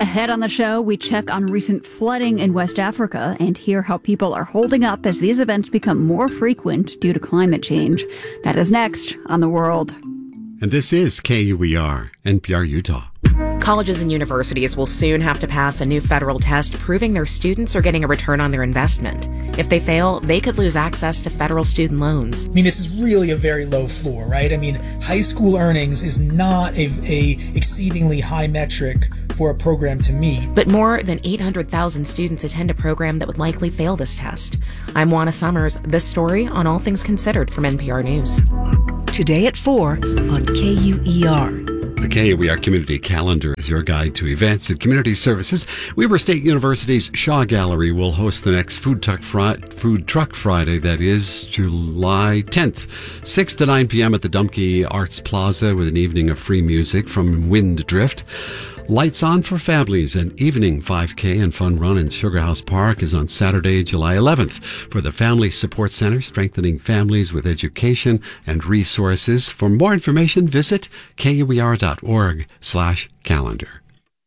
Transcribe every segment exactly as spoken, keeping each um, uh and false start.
Ahead on the show, we check on recent flooding in West Africa and hear how people are holding up as these events become more frequent due to climate change. That is next on The World. And this is K U E R, N P R Utah. Colleges and universities will soon have to pass a new federal test proving their students are getting a return on their investment. If they fail, they could lose access to federal student loans. I mean, this is really a very low floor, right? I mean, high school earnings is not a, a exceedingly high metric for a program to meet. But more than eight hundred thousand students attend a program that would likely fail this test. I'm Juana Summers. This story on All Things Considered from N P R News. Today at four on K U E R. The K U E R Community Calendar is your guide to events and community services. Weber State University's Shaw Gallery will host the next Food Truck, Fri- Food Truck Friday, that is July tenth, six to nine p.m. at the Dumke Arts Plaza with an evening of free music from Wind Drift. Lights On for Families, an evening five K and fun run in Sugar House Park is on Saturday, July eleventh for the Family Support Center, strengthening families with education and resources. For more information, visit kuer.org slash calendar.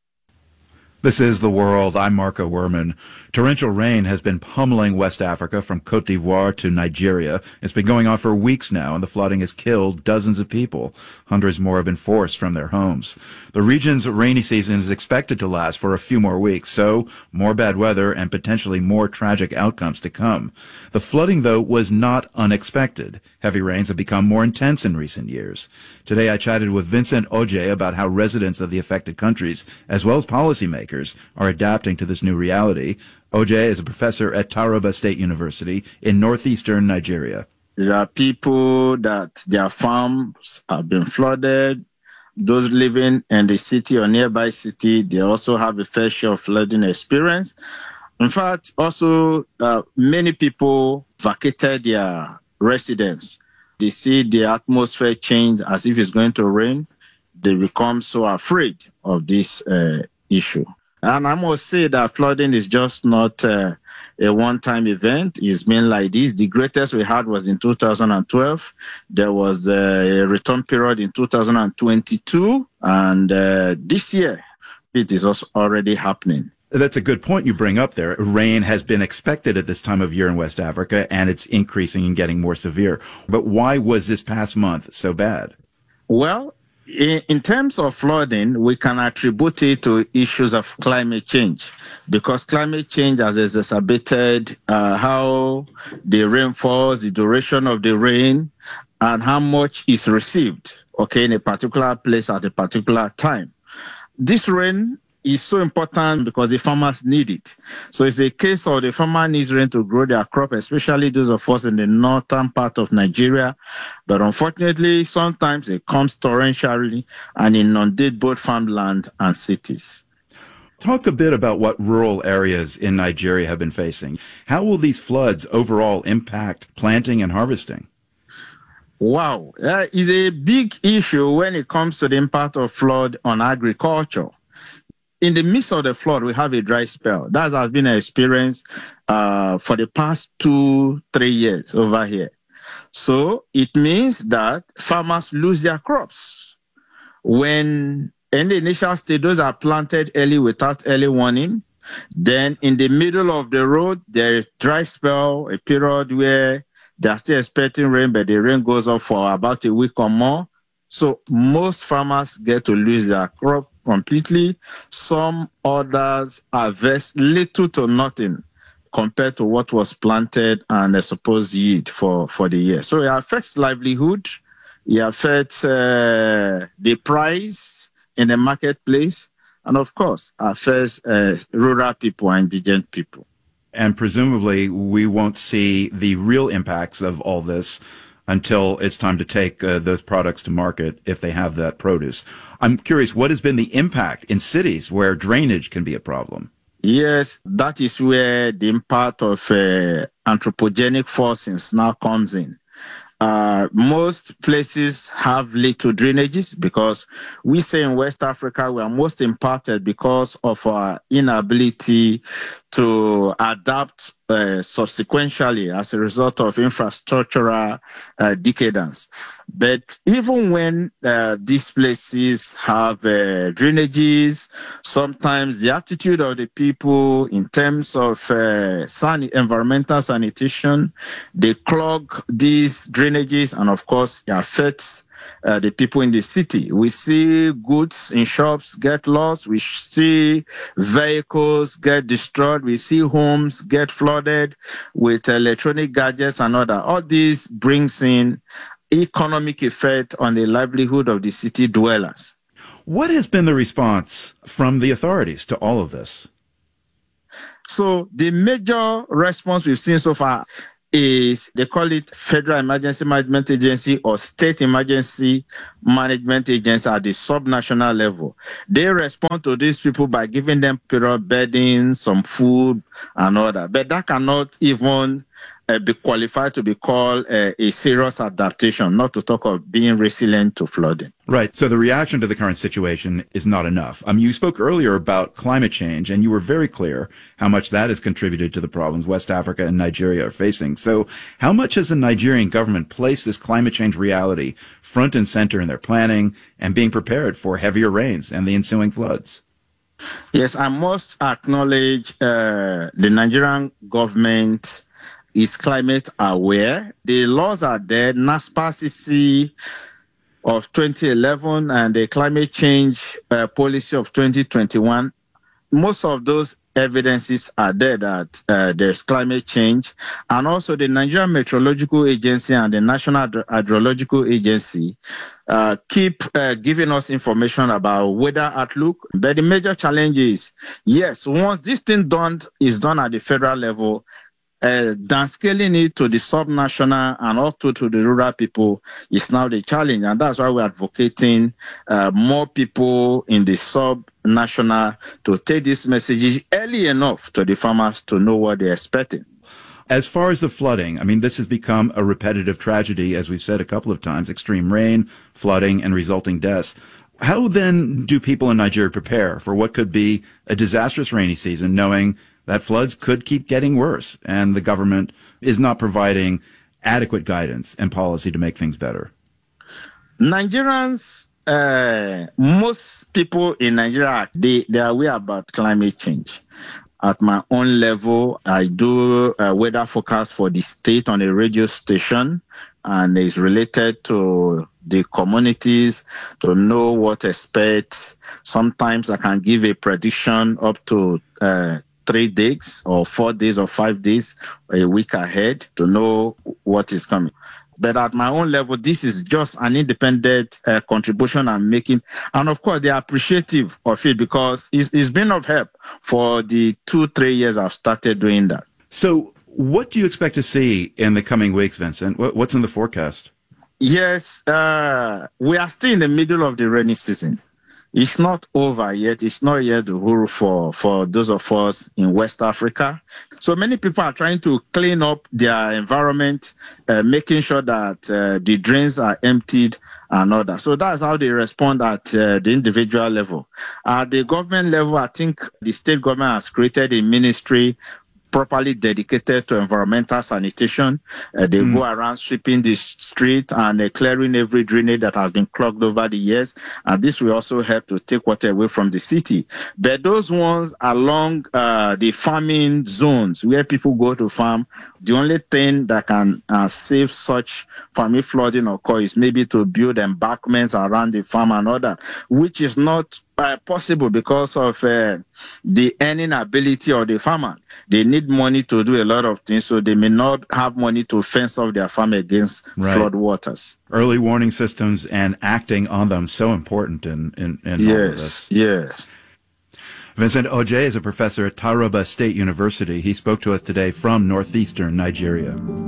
This is The World. I'm Marco Werman. Torrential rain has been pummeling West Africa from Cote d'Ivoire to Nigeria. It's been going on for weeks now, and the flooding has killed dozens of people. Hundreds more have been forced from their homes. The region's rainy season is expected to last for a few more weeks, so more bad weather and potentially more tragic outcomes to come. The flooding, though, was not unexpected. Heavy rains have become more intense in recent years. Today I chatted with Vincent Oje about how residents of the affected countries, as well as policymakers, are adapting to this new reality. Oje is a professor at Taraba State University in northeastern Nigeria. There are people that their farms have been flooded. Those living in the city or nearby city, they also have a fair share of flooding experience. In fact, also, uh, many people vacated their residence. They see the atmosphere change as if it's going to rain. They become so afraid of this uh, issue. And I must say that flooding is just not uh, a one-time event. It's been like this. The greatest we had was in two thousand twelve. There was a return period in two thousand twenty-two. And uh, this year, it is also already happening. That's a good point you bring up there. Rain has been expected at this time of year in West Africa, and it's increasing and getting more severe. But why was this past month so bad? Well, in, in terms of flooding, we can attribute it to issues of climate change, because climate change has exacerbated uh, how the rain falls, the duration of the rain, and how much is received, okay, in a particular place at a particular time. This rain is so important because the farmers need it. So it's a case of the farmer needs rain to grow their crop, especially those of us in the northern part of Nigeria. But unfortunately, sometimes it comes torrentially and inundates both farmland and cities. Talk a bit about what rural areas in Nigeria have been facing. How will these floods overall impact planting and harvesting? Wow, that is a big issue when it comes to the impact of flood on agriculture. In the midst of the flood, we have a dry spell. That has been an experience uh, for the past two, three years over here. So it means that farmers lose their crops. When in the initial stage, those are planted early without early warning. Then in the middle of the road, there is dry spell, a period where they are still expecting rain, but the rain goes off for about a week or more. So most farmers get to lose their crop completely. Some others harvest little to nothing compared to what was planted and the supposed yield for, for the year. So it affects livelihood. It affects uh, the price in the marketplace. And of course, affects uh, rural people and indigent people. And presumably we won't see the real impacts of all this until it's time to take uh, those products to market if they have that produce. I'm curious, what has been the impact in cities where drainage can be a problem? Yes, that is where the impact of uh, anthropogenic forces now comes in. Uh, most places have little drainages because we say in West Africa we are most impacted because of our inability to adapt uh, subsequently as a result of infrastructural uh, decadence. But even when uh, these places have uh, drainages, sometimes the attitude of the people in terms of uh, san- environmental sanitation, they clog these drainages, and of course it affects Uh, the people in the city. We see goods in shops get lost. We see vehicles get destroyed. We see homes get flooded with electronic gadgets and other. All this brings in economic effect on the livelihood of the city dwellers. What has been the response from the authorities to all of this? So the major response we've seen so far is, they call it Federal Emergency Management Agency or State Emergency Management Agency at the subnational level. They respond to these people by giving them period bedding, some food and all that. But that cannot even uh, be qualified to be called uh, a serious adaptation, not to talk of being resilient to flooding. Right. So the reaction to the current situation is not enough. Um, you spoke earlier about climate change, and you were very clear how much that has contributed to the problems West Africa and Nigeria are facing. So how much has the Nigerian government placed this climate change reality front and center in their planning and being prepared for heavier rains and the ensuing floods? Yes, I must acknowledge uh, the Nigerian government is climate aware. The laws are there. NASPA C C of twenty eleven and the climate change uh, policy of twenty twenty-one. Most of those evidences are there that uh, there's climate change. And also the Nigerian Meteorological Agency and the National Hydrological Agency uh, keep uh, giving us information about weather outlook. But the major challenge is, yes, once this thing done is done at the federal level, Uh, downscaling it to the subnational and also to the rural people is now the challenge. And that's why we're advocating uh, more people in the subnational to take this message early enough to the farmers to know what they're expecting. As far as the flooding, I mean, this has become a repetitive tragedy, as we've said a couple of times, extreme rain, flooding, and resulting deaths. How then do people in Nigeria prepare for what could be a disastrous rainy season, knowing that floods could keep getting worse and the government is not providing adequate guidance and policy to make things better? Nigerians, uh, most people in Nigeria, they, they are aware about climate change. At my own level, I do a weather forecast for the state on a radio station, and it's related to the communities to know what to expect. Sometimes I can give a prediction up to uh, three days or four days or five days, a week ahead to know what is coming. But at my own level, this is just an independent uh, contribution I'm making. And of course, they are appreciative of it because it's, it's been of help for the two, three years I've started doing that. So what do you expect to see in the coming weeks, Vincent? What's in the forecast? Yes, uh, we are still in the middle of the rainy season. It's not over yet. It's not yet over for, for those of us in West Africa. So many people are trying to clean up their environment, uh, making sure that uh, the drains are emptied and all that. So that's how they respond at uh, the individual level. At the government level, I think the state government has created a ministry properly dedicated to environmental sanitation. Uh, they mm. go around sweeping the street and uh, clearing every drainage that has been clogged over the years. And this will also help to take water away from the city. But those ones along uh, the farming zones where people go to farm, the only thing that can uh, save such farming flooding occur is maybe to build embankments around the farm and all that, which is not Uh, possible because of uh, the earning ability of the farmer. They need money to do a lot of things, so they may not have money to fence off their farm against right. flood waters. Early warning systems and acting on them, so important in, in, in yes, all of this. Yes. Vincent Oje is a professor at Taraba State University. He spoke to us today from northeastern Nigeria.